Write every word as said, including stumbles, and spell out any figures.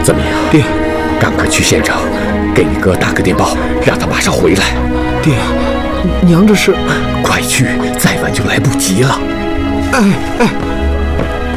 怎么样， 爹？ 赶快去县城，给你哥打个电报，让他马上回来。 爹，娘这是…… 快去，再晚就来不及了。 哎哎。